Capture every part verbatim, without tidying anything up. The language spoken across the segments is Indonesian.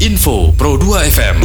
Info Pro dua F M.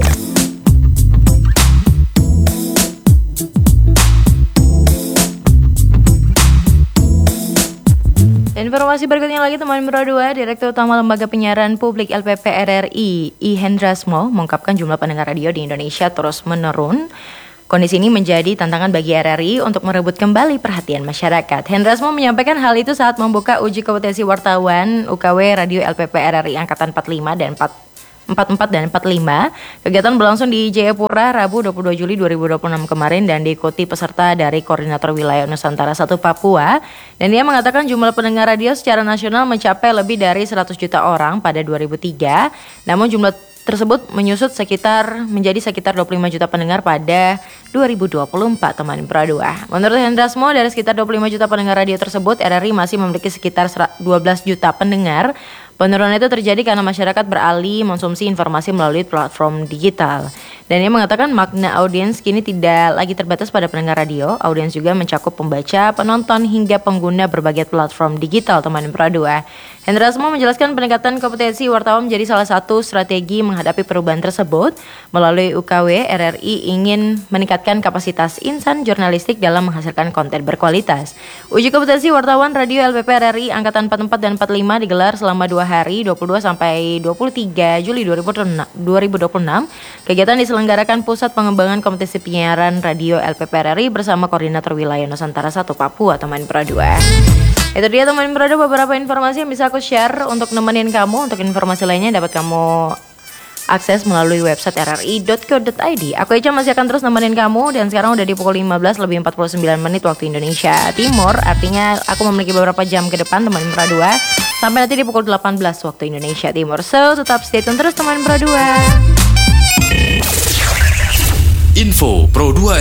Informasi berikutnya lagi teman Pro dua, Direktur Utama Lembaga Penyiaran Publik L P P R R I, I Hendrasmo, mengungkapkan jumlah pendengar radio di Indonesia terus menurun. Kondisi ini menjadi tantangan bagi R R I untuk merebut kembali perhatian masyarakat. Hendrasmo menyampaikan hal itu saat membuka uji kompetensi wartawan U K W Radio L P P R R I Angkatan empat puluh lima dan empat puluh empat dan empat puluh lima. Kegiatan berlangsung di Jayapura Rabu dua puluh dua Juli dua ribu dua puluh enam kemarin dan diikuti peserta dari Koordinator Wilayah Nusantara satu Papua. Dan dia mengatakan jumlah pendengar radio secara nasional mencapai lebih dari seratus juta orang pada dua ribu tiga. Namun jumlah tersebut menyusut sekitar menjadi sekitar dua puluh lima juta pendengar pada dua ribu dua puluh empat teman Pro dua. Menurut Hendrasmo, dari sekitar dua puluh lima juta pendengar radio tersebut, R R I masih memiliki sekitar dua belas juta pendengar. Penurunan itu terjadi karena masyarakat beralih mengonsumsi informasi melalui platform digital. Dan ia mengatakan makna audiens kini tidak lagi terbatas pada pendengar radio. Audiens juga mencakup pembaca, penonton, hingga pengguna berbagai platform digital teman Pro dua. Hendrasmo menjelaskan peningkatan kompetensi wartawan menjadi salah satu strategi menghadapi perubahan tersebut. Melalui U K W, R R I ingin meningkatkan kapasitas insan jurnalistik dalam menghasilkan konten berkualitas. Uji kompetensi wartawan radio L P P R R I Angkatan empat puluh empat dan empat puluh lima digelar selama dua hari, dua puluh dua sampai dua puluh tiga Juli dua ribu dua puluh enam. Kegiatan diselenggarakan Pusat Pengembangan Kompetensi Penyiaran Radio L P P R R I bersama Koordinator Wilayah Nusantara satu Papua teman Pro dua. Itu dia teman Pro dua, beberapa informasi yang bisa aku share untuk nemenin kamu. Untuk informasi lainnya dapat kamu akses melalui website r r i dot co dot i d. Aku Echa masih akan terus nemenin kamu. Dan sekarang udah di pukul lima belas lebih empat puluh sembilan menit waktu Indonesia Timur. Artinya aku memiliki beberapa jam ke depan teman Pro dua, sampai nanti di pukul delapan belas waktu Indonesia Timur. So tetap stay tune terus teman Pro dua. Info Pro dua